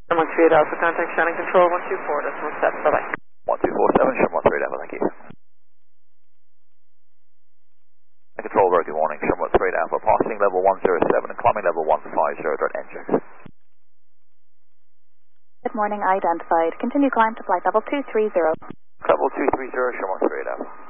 138 Alpha, contact Shannon Control 124, decimal 7, bye-bye. 1247, Sherman 138 Alpha, thank you. Control, very good morning, Sherman 138 Alpha, passing level 107 and climbing level 150.NJX. Good morning, identified. Continue climb to flight level 230. Level 230, Sherman 138 Alpha.